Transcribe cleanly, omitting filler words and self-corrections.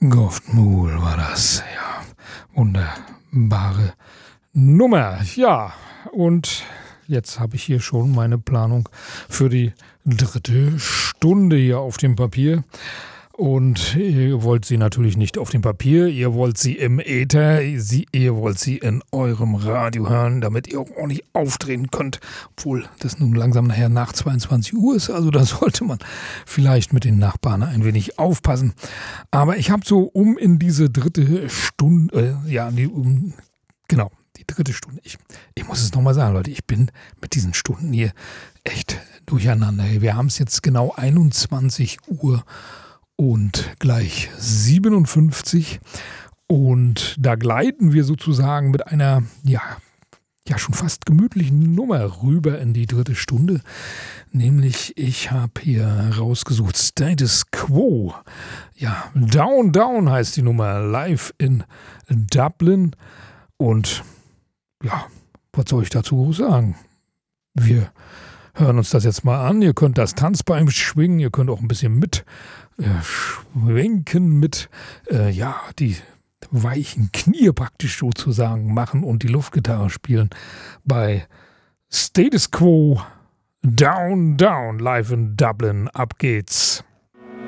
Goft Mool war das, ja. Wunderbare Nummer. Ja, und jetzt habe ich hier schon meine Planung für die 3. Stunde hier auf dem Papier. Und ihr wollt sie natürlich nicht auf dem Papier, ihr wollt sie im Äther, ihr wollt sie in eurem Radio hören, damit ihr auch ordentlich aufdrehen könnt. Obwohl das nun langsam nachher nach 22 Uhr ist, also da sollte man vielleicht mit den Nachbarn ein wenig aufpassen. Aber ich habe so in diese 3. Stunde, die 3. Stunde. Ich muss es nochmal sagen, Leute, ich bin mit diesen Stunden hier echt durcheinander. Wir haben es jetzt genau 21 Uhr. Und gleich 57 und da gleiten wir sozusagen mit einer, ja schon fast gemütlichen Nummer rüber in die 3. Stunde. Nämlich, ich habe hier rausgesucht Status Quo. Ja, Down Down heißt die Nummer, live in Dublin. Und ja, was soll ich dazu sagen? Wir hören uns das jetzt mal an. Ihr könnt das Tanzbein schwingen, ihr könnt auch ein bisschen mit schwenken mit, die weichen Knie praktisch sozusagen machen und die Luftgitarre spielen bei Status Quo Down Down live in Dublin. Ab geht's.